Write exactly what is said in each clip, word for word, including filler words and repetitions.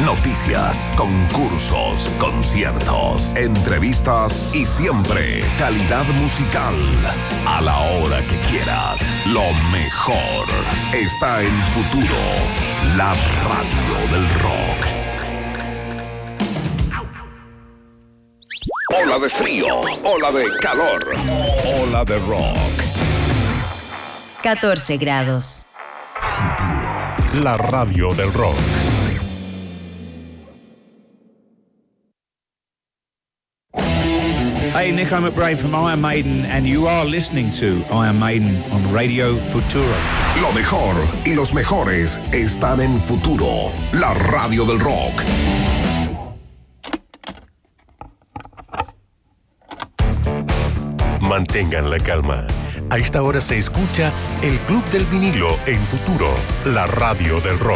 noticias, concursos, conciertos, entrevistas y siempre calidad musical. A la hora que quieras, lo mejor está en Futuro, la radio del rock. Ola de frío, ola de calor, ola de rock. catorce grados. Futuro, la radio del rock. Hey, Nico McBrain from Iron Maiden, and you are listening to Iron Maiden on Radio Futuro. Lo mejor y los mejores están en Futuro, la radio del rock. Mantengan la calma. A esta hora se escucha el Club del Vinilo en Futuro, la radio del rock.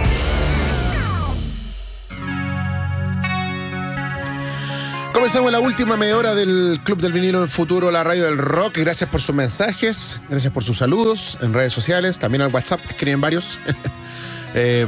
Comenzamos la última media hora del Club del Vinilo en Futuro, la radio del rock. Gracias por sus mensajes, gracias por sus saludos en redes sociales, también al WhatsApp, escriben varios. eh,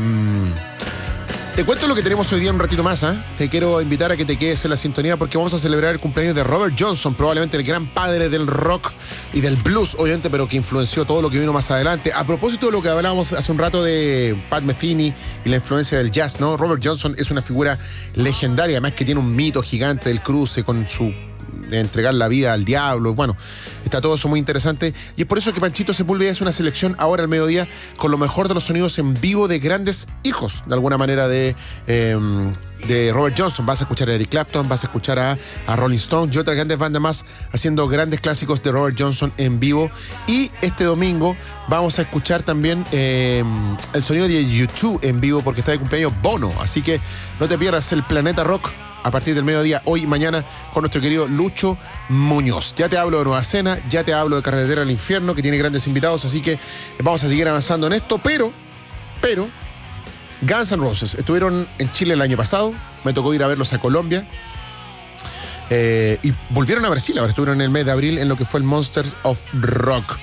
Te cuento lo que tenemos hoy día un ratito más, ¿eh? Te quiero invitar a que te quedes en la sintonía porque vamos a celebrar el cumpleaños de Robert Johnson, probablemente el gran padre del rock y del blues, obviamente, pero que influenció todo lo que vino más adelante. A propósito de lo que hablábamos hace un rato de Pat Metheny y la influencia del jazz, ¿no? Robert Johnson es una figura legendaria, además que tiene un mito gigante del cruce con su... de entregar la vida al diablo. Bueno, está todo eso muy interesante y es por eso que Panchito Sepúlveda es una selección ahora al mediodía con lo mejor de los sonidos en vivo de grandes hijos, de alguna manera, de, eh, de Robert Johnson. Vas a escuchar a Eric Clapton, vas a escuchar a, a Rolling Stone y otras grandes bandas más haciendo grandes clásicos de Robert Johnson en vivo. Y este domingo vamos a escuchar también eh, el sonido de U dos en vivo porque está de cumpleaños Bono, así que no te pierdas el Planeta Rock a partir del mediodía, hoy y mañana, con nuestro querido Lucho Muñoz. Ya te hablo de Nueva Cena, ya te hablo de Carretera al Infierno, que tiene grandes invitados, así que vamos a seguir avanzando en esto, pero, pero, Guns N' Roses estuvieron en Chile el año pasado, me tocó ir a verlos a Colombia, eh, y volvieron a Brasil, ahora estuvieron en el mes de abril en lo que fue el Monsters of Rock.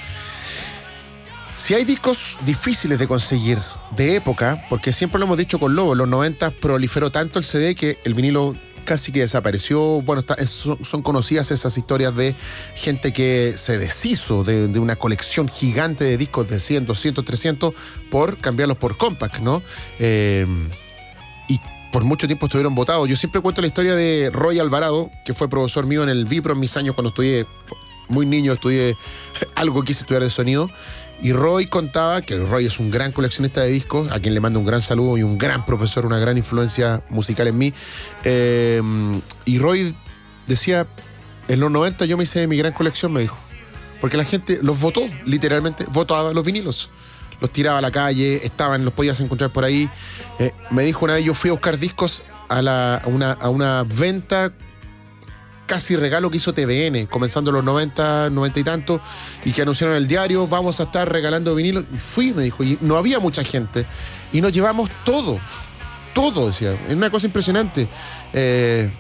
Si hay discos difíciles de conseguir de época, porque siempre lo hemos dicho con Lobo, en los noventa proliferó tanto el C D que el vinilo casi que desapareció. Bueno, está, son, son conocidas esas historias de gente que se deshizo de, de una colección gigante de discos de cien, doscientos, trescientos por cambiarlos por compact, ¿no? Eh, y por mucho tiempo estuvieron votados. Yo siempre cuento la historia de Roy Alvarado, que fue profesor mío en el Vipro en mis años cuando estudié, muy niño, estudié algo, quise estudiar de sonido. Y Roy contaba que Roy es un gran coleccionista de discos, a quien le mando un gran saludo y un gran profesor, una gran influencia musical en mí. Eh, y Roy decía, en los noventa yo me hice de mi gran colección, me dijo. Porque la gente los votó, literalmente, votaba los vinilos. Los tiraba a la calle, estaban, los podías encontrar por ahí. Eh, me dijo una vez, yo fui a buscar discos a, la, a, una, a una venta casi regalo que hizo T V N, comenzando los noventa, noventa y tanto, y que anunciaron en el diario, vamos a estar regalando vinilos. Y fui, me dijo, y no había mucha gente. Y nos llevamos todo, todo, decía. Es una cosa impresionante. Eh,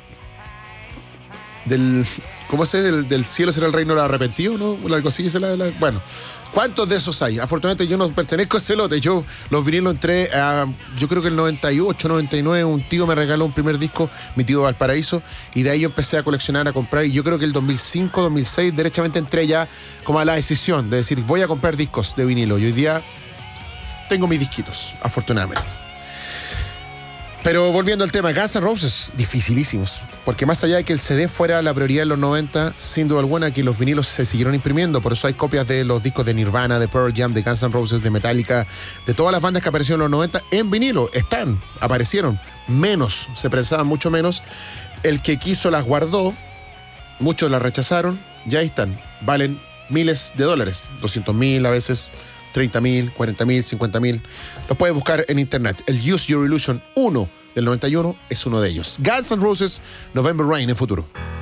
del, ¿Cómo se del, del cielo será el reino del arrepentido, ¿no? Algo así, la, la, bueno. ¿Cuántos de esos hay? Afortunadamente yo no pertenezco a ese lote. Yo los vinilos entré a, yo creo que el noventa y ocho, noventa y nueve, un tío me regaló un primer disco, mi tío Valparaíso, y de ahí yo empecé a coleccionar, a comprar, y yo creo que el dos mil cinco, dos mil seis, derechamente entré ya como a la decisión de decir, voy a comprar discos de vinilo. Y hoy día tengo mis disquitos, afortunadamente. Pero volviendo al tema, Guns N' Roses, dificilísimos. Porque más allá de que el C D fuera la prioridad en los noventa, sin duda alguna que los vinilos se siguieron imprimiendo. Por eso hay copias de los discos de Nirvana, de Pearl Jam, de Guns N' Roses, de Metallica, de todas las bandas que aparecieron en los noventa en vinilo. Están, aparecieron. Menos, se prensaban mucho menos. El que quiso las guardó, muchos las rechazaron, ya ahí están. Valen miles de dólares, doscientos mil a veces, treinta mil, cuarenta mil, cincuenta mil. Los puedes buscar en internet. El Use Your Illusion uno del noventa y uno es uno de ellos. Guns N' Roses, November Rain en Futuro.